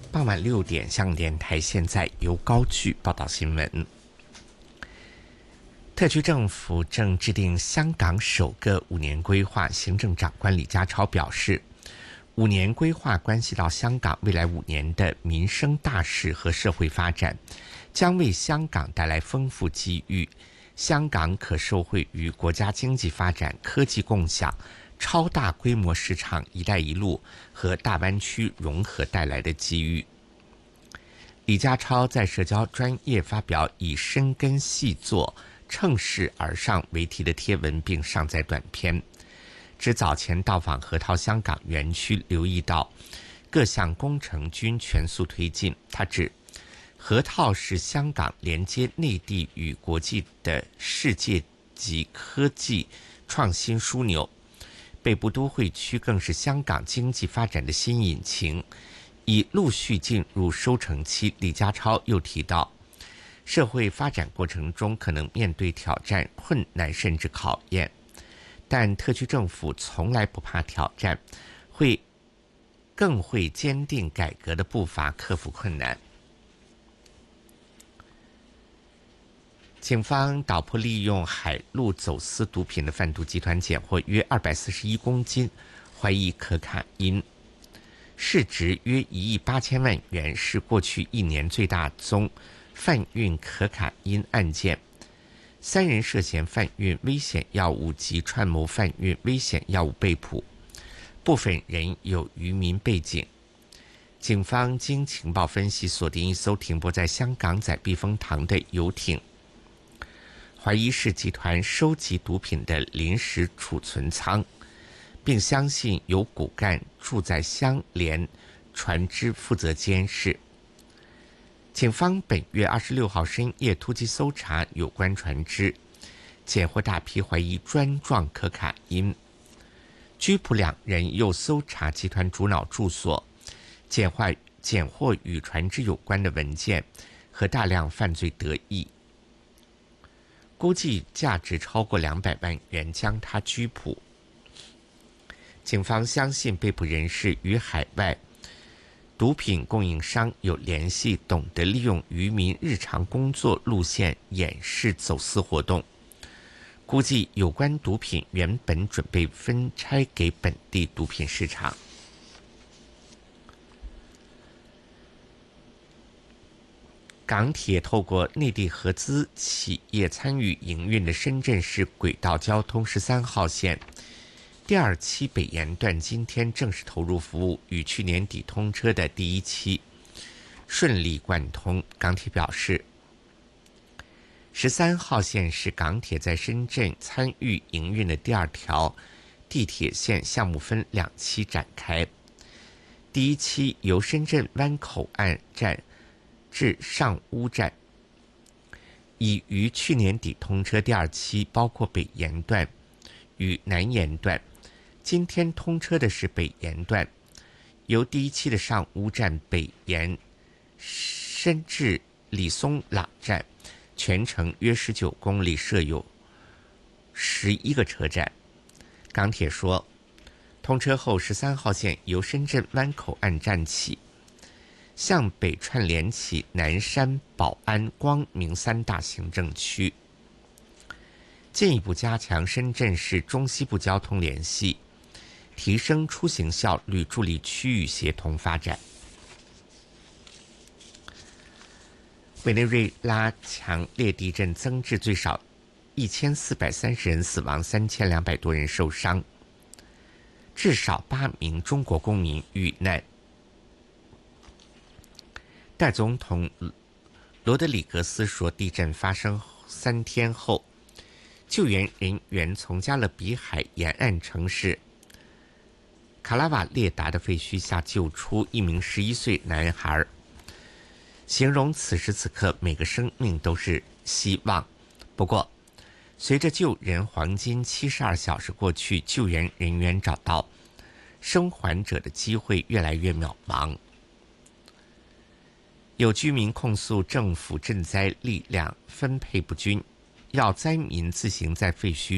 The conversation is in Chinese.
傍晚6点，香港电台现在由高炬报道新闻。特区政府正制定香港首个5年规划，行政长官李家超表示，5年规划关系到香港未来5年的民生大事和社会发展，将为香港带来丰富机遇。香港可受惠于国家经济发展、科技共享、超大规模市场“一带一路”和大湾区融合带来的机遇。李家超在社交专业发表以深耕细作、乘势而上为题的贴文，并上载短片，指早前到访河套香港园区，留意到各项工程均全速推进。他指河套是香港连接内地与国际的世界级科技创新枢纽，北部都会区更是香港经济发展的新引擎，已陆续进入收成期。李家超又提到，社会发展过程中可能面对挑战、困难甚至考验，但特区政府从来不怕挑战，更会坚定改革的步伐，克服困难。警方捣破利用海路走私毒品的贩毒集团，检获约241公斤，怀疑可卡因，市值约1亿8千万元，是过去1年最大宗贩运可卡因案件。3人涉嫌贩运危险药物及串谋贩运危险药物被捕，部分人有渔民背景。警方经情报分析，锁定一艘停泊在香港仔避风塘的游艇，怀疑是集团收集毒品的临时储存仓，并相信有骨干住在相连船只负责监视。警方本月26号深夜突击搜查有关船只，检获大批怀疑砖状可卡因，拘捕2人，又搜查集团主脑住所，检获与船只有关的文件和大量犯罪得益，估计价值超过200万元，将他拘捕。警方相信被捕人士与海外毒品供应商有联系，懂得利用渔民日常工作路线掩饰走私活动。估计有关毒品原本准备分拆给本地毒品市场。港铁透过内地合资企业参与营运的深圳市轨道交通13号线第2期北延段今天正式投入服务，与去年底通车的第1期顺利贯通。港铁表示，13号线是港铁在深圳参与营运的第2条地铁线，项目分2期展开。第1期由深圳湾口岸站至上屋站，已于去年底通车。第2期包括北延段与南延段，今天通车的是北延段，由第1期的上屋站北延伸至李松朗站，全程约19公里，设有11个车站。港铁说，通车后13号线由深圳湾口岸站起，向北串联起南山、宝安、光明3大行政区，进一步加强深圳市中西部交通联系，提升出行效率，助力区域协同发展。委内瑞拉强烈地震增至最少1430人死亡，3200多人受伤，至少8名中国公民遇难。代总统罗德里格斯说，地震发生3天后，救援人员从加勒比海沿岸城市卡拉瓦列达的废墟下救出一名11岁男孩，形容此时此刻每个生命都是希望。不过，随着救人黄金72小时过去，救援人员找到生还者的机会越来越渺茫。有居民控诉政府赈灾力量分配不均，要灾民自行在废墟